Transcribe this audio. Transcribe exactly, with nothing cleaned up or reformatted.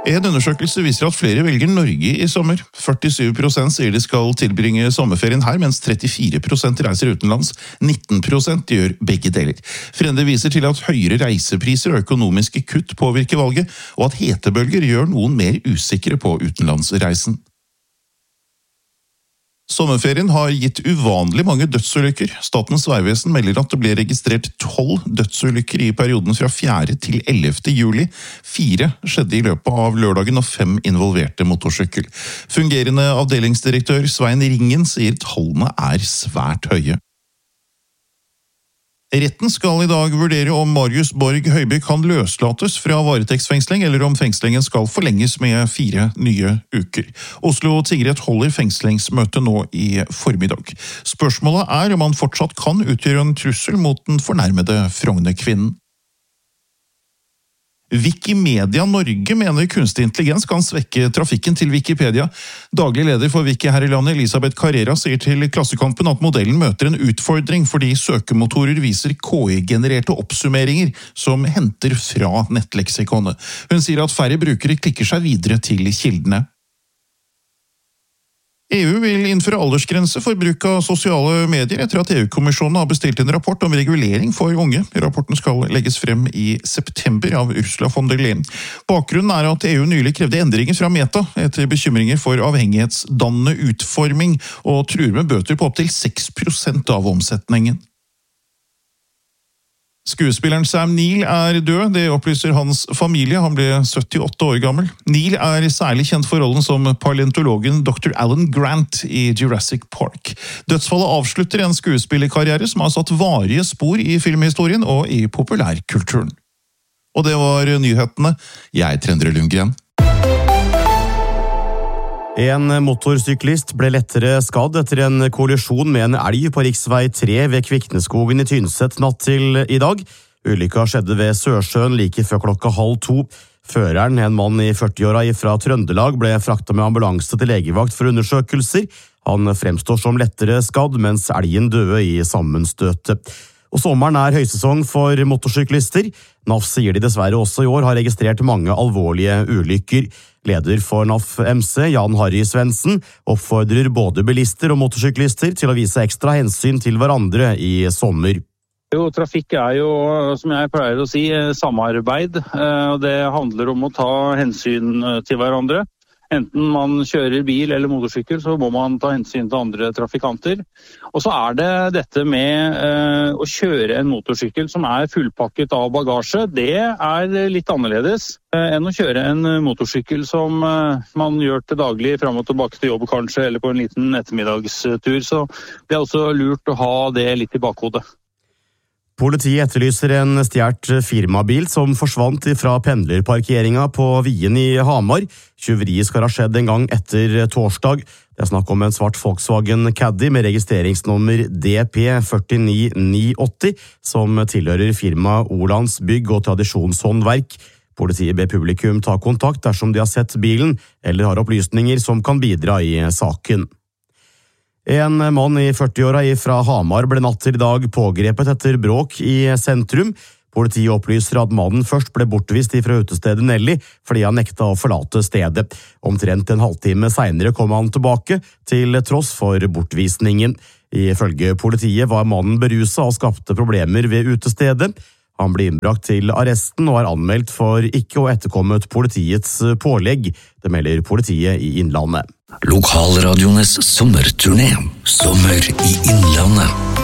En undersøkelse viser at flere velger Norge i sommer. førtisju prosent sier de skal tilbringe sommerferien her, mens trettifire prosent reiser utenlands. nitten prosent gjør begge deler. Frende viser til at høyere reisepriser og økonomiske kutt påvirker valget, og at hetebølger gjør noen mer usikre på utenlandsreisen. Sommerferien har gitt uvanlig mange dødsulykker. Statens vegvesen melder at det ble registrert tolv dødsulykker i perioden fra fjerde til ellevte juli. Fire skjedde i løpet av lørdagen og fem involverte motorsykkel. Fungerende avdelingsdirektør Svein Ringen sier tallene er svært høye. Retten skal i dag vurdere om Marius Borg Høiby kan løslates fra varetektsfengsling, eller om fengslingen skal forlenges med fire nye uker. Oslo tingrett holder fengslingsmøte nå i formiddag. Spørsmålet er om han fortsatt kan utgjøre en trussel mot den fornærmede Frogner-kvinnen. Wikimedia Norge mener kunstig intelligens kan svekke trafikken til Wikipedia. Daglig leder for Wiki her i landet, Elisabeth Carrera, sier til Klassekampen at modellen møter en utfordring fordi søkemotorer viser K I-genererte oppsummeringer som henter fra nettleksikonet. Hun sier at færre brukere klikker seg videre til kildene. E U vil innføre aldersgrense for bruk av sosiale medier etter at E U-kommisjonen har bestilt en rapport om regulering for unge. Rapporten skal legges frem i september av Ursula von der Leyen. Bakgrunnen er at E U nylig krevde endringer fra Meta etter bekymringer for avhengighetsdannende utforming og truer med bøter på opptil seks prosent av omsetningen. Skuespilleren Sam Neill er død, det opplyser hans familie. Han ble syttiåtte år gammel. Neill er særlig kjent for rollen som paleontologen doktor Alan Grant i Jurassic Park. Dødsfallet avslutter en skuespillerkarriere som har satt varige spor i filmhistorien og i populærkulturen. Og det var nyhetene. Jeg er Trendre Lundgren. En motorsyklist ble lettere skadd etter en kollisjon med en elg på riksvei tre ved Kvikneskogen i Tynset natt til i dag. Ulykka skjedde ved Sørsjøen like før klokka halv to. Føreren, en mann i førtiåra fra Trøndelag, ble frakta med ambulanse til legevakt for undersøkelser. Han fremstår som lettere skadd, mens elgen døde i sammenstøtet. Og sommeren er høysesong for motorsyklister. N A F sier de dessverre også i år har registrert mange alvorlige ulykker. Leder for N A F M C, Jan Harry Svendsen, oppfordrer både bilister og motorsyklister til å vise ekstra hensyn til hverandre i sommer. Jo, trafikk er jo, som jeg pleier å si, samarbeid. Det handler om å ta hensyn til hverandre. Enten man kjører bil eller motorsykkel, så må man ta hensyn til andre trafikanter. Og så er det dette med eh, å kjøre en motorsykkel som er fullpakket av bagasje. Det er litt annerledes eh, enn å kjøre en motorsykkel som eh, man gjør til daglig fram og tilbake til jobb kanskje, eller på en liten ettermiddagstur. Så det er også lurt å ha det litt i bakhodet. Politiet etterlyser en stjert firmabil som forsvant fra pendlerparkeringa på Vien i Hamar. Tjuveriet skal ha skjedd en gang etter torsdag. Det er snakk om en svart Volkswagen Caddy med registreringsnummer D P fire ni ni åtte som tilhører firma Olands Bygg og Tradisjonshåndverk. Politiet ber publikum ta kontakt dersom de har sett bilen eller har opplysninger som kan bidra i saken. En mann i førtiåra fra Hamar ble natt til i dag pågrepet etter bråk i sentrum. Politiet opplyser at mannen først ble bortvist fra utestedet Nelly fordi han nekta å forlate stedet. Omtrent en halvtime senere kom han tilbake, til tross for bortvisningen. Ifølge politiet var mannen beruset og skapte problemer ved utestedet. Han ble innbrakt til arresten og er anmeldt for ikke å etterkommet politiets pålegg. Det melder politiet i Innlandet. Lokalradiones sommerturné. Sommer i Innlandet.